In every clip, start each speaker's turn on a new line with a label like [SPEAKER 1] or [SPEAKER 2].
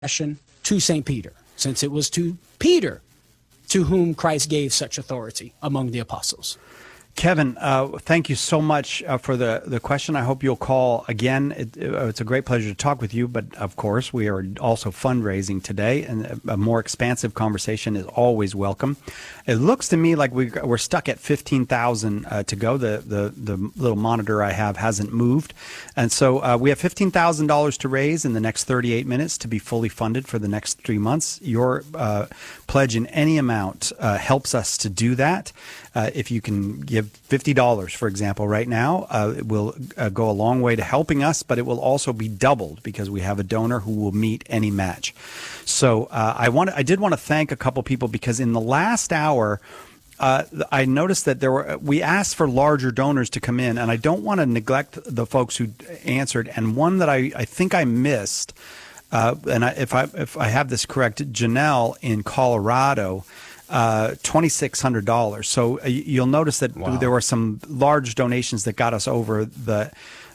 [SPEAKER 1] confession to St. Peter, since it was to Peter to whom Christ gave such authority among the apostles.
[SPEAKER 2] Kevin, thank you so much for the question. I hope you'll call again. It's a great pleasure to talk with you, but of course, we are also fundraising today, and a more expansive conversation is always welcome. It looks to me like we're stuck at 15,000 to go. The little monitor I have hasn't moved, and so we have $15,000 to raise in the next 38 minutes to be fully funded for the next 3 months. Your pledge in any amount helps us to do that. If you can give $50, for example, right now, it will go a long way to helping us, but it will also be doubled because we have a donor who will meet any match. So I did want to thank a couple people because in the last hour, I noticed that we asked for larger donors to come in, and I don't want to neglect the folks who answered. And one that I think I missed, and if I have this correct, Janelle in Colorado. $2,600. So you'll notice that there were some large donations that got us over the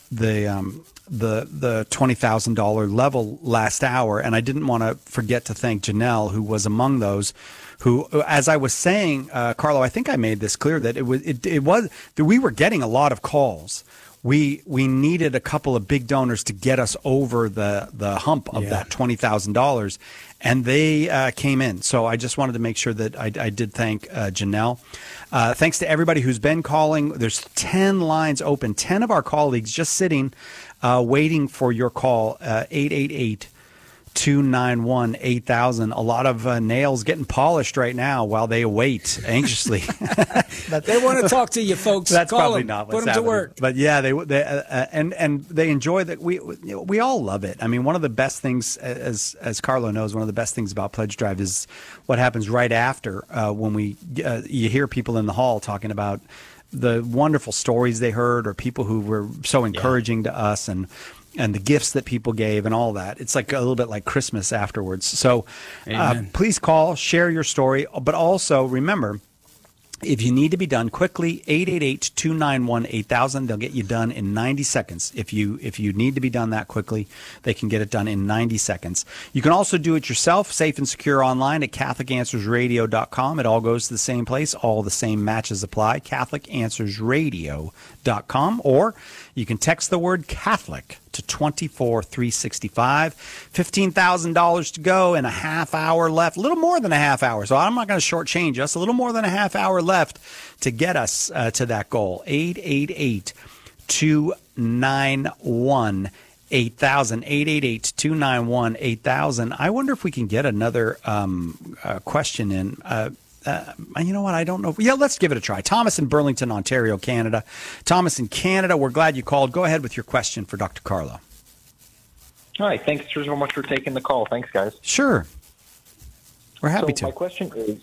[SPEAKER 2] $20,000 level last hour, and I didn't want to forget to thank Janelle, who was among those. Who, as I was saying, Carlo, I think I made this clear that it was that we were getting a lot of calls. We needed a couple of big donors to get us over the hump of that $20,000, and they came in. So I just wanted to make sure that I did thank Janelle. Thanks to everybody who's been calling. There's 10 lines open. 10 of our colleagues just sitting, waiting for your call. 888-291-8000. A lot of nails getting polished right now while they await anxiously.
[SPEAKER 1] They want to talk to you, folks.
[SPEAKER 2] That's
[SPEAKER 1] Call
[SPEAKER 2] probably
[SPEAKER 1] them.
[SPEAKER 2] not
[SPEAKER 1] Put
[SPEAKER 2] what's
[SPEAKER 1] them to
[SPEAKER 2] happening.
[SPEAKER 1] work.
[SPEAKER 2] But yeah, they enjoy that. We all love it. I mean, one of the best things, as Carlo knows, one of the best things about Pledge Drive is what happens right after when you hear people in the hall talking about the wonderful stories they heard or people who were so encouraging to us and the gifts that people gave and all that. It's like a little bit like Christmas afterwards. So please call, share your story, but also remember, if you need to be done quickly, 888-291-8000. They'll get you done in 90 seconds. If you need to be done that quickly, they can get it done in 90 seconds. You can also do it yourself, safe and secure online at CatholicAnswersRadio.com. It all goes to the same place. All the same matches apply. CatholicAnswersRadio.com. Or you can text the word Catholic to 24365. $15,000 to go and a half hour left. A little more than a half hour. So I'm not going to shortchange us. A little more than a half hour left to get us to that goal. 888-291-8000. 888-291-8000. I wonder if we can get another question in. You know what? I don't know. Yeah, let's give it a try. Thomas in Burlington, Ontario, Canada. Thomas in Canada, we're glad you called. Go ahead with your question for Dr. Carlo.
[SPEAKER 3] Hi, thanks so much for taking the call. Thanks, guys.
[SPEAKER 2] Sure. We're happy to.
[SPEAKER 3] My question is,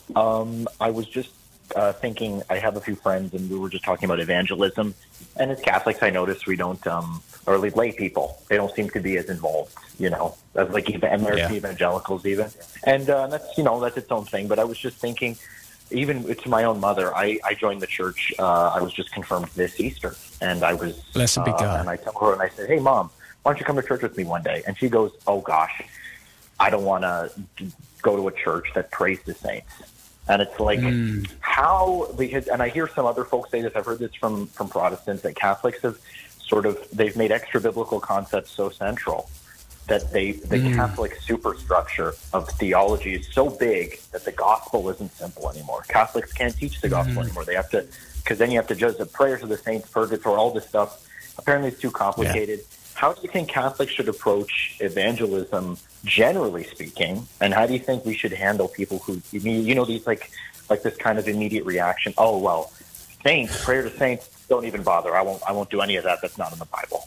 [SPEAKER 3] I was just thinking, I have a few friends, and we were just talking about evangelism. And as Catholics, I noticed we don't, or lay people, they don't seem to be as involved, as like American evangelicals even. And that's its own thing. But I was just thinking, even to my own mother, I joined the church. I was just confirmed this Easter. And I was,
[SPEAKER 1] blessed be God.
[SPEAKER 3] And I told her, and I said, hey, Mom, why don't you come to church with me one day? And she goes, oh, gosh, I don't want to go to a church that prays the saints. And it's like, how, because, and I hear some other folks say this, I've heard this from Protestants, that Catholics have they've made extra biblical concepts so central that the Catholic superstructure of theology is so big that the gospel isn't simple anymore. Catholics can't teach the gospel anymore. They have to, because then you have to judge the prayers of the saints, purgatory, all this stuff. Apparently it's too complicated. How do you think Catholics should approach evangelism, generally speaking? And how do you think we should handle people who, these like this kind of immediate reaction? Oh, well, saints, prayer to saints, don't even bother. I won't do any of that. That's not in the Bible.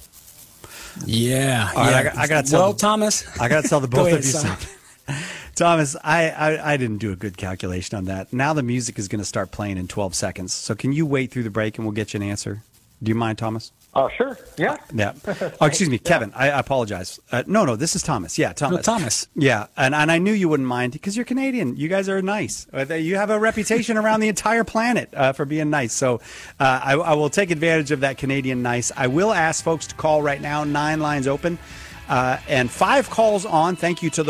[SPEAKER 1] Yeah.
[SPEAKER 2] Right, I got to tell.
[SPEAKER 1] Well, Thomas,
[SPEAKER 2] I got to tell the both
[SPEAKER 1] ahead,
[SPEAKER 2] of you something. Thomas, I didn't do a good calculation on that. Now the music is going to start playing in 12 seconds. So can you wait through the break and we'll get you an answer? Do you mind, Thomas?
[SPEAKER 3] Oh, sure. Yeah.
[SPEAKER 2] Yeah. Oh, excuse me, Kevin. I apologize. No, this is Thomas. Yeah, Thomas.
[SPEAKER 1] No, Thomas.
[SPEAKER 2] Yeah, and I knew you wouldn't mind because you're Canadian. You guys are nice. You have a reputation around the entire planet for being nice. So I will take advantage of that Canadian nice. I will ask folks to call right now. 9 lines open. And 5 calls on. Thank you to